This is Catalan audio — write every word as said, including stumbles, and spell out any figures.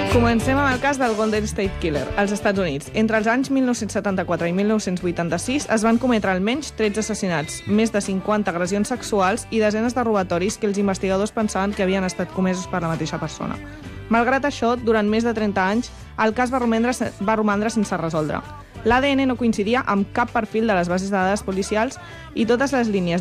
Comencem amb el cas del Golden State Killer, als Estats Units. Entre els anys mil nou-cents setanta-quatre i mil nou-cents vuitanta-sis es van cometre almenys tretze assassinats, més de cinquanta agressions sexuals i desenes de robatoris que els investigadors pensaven que havien estat comesos per la mateixa persona. Malgrat això, durant més de trenta anys, el cas va romandre, va romandre sense resoldre. L'A D N no coincidia amb cap perfil de les bases de dades policials i totes les línies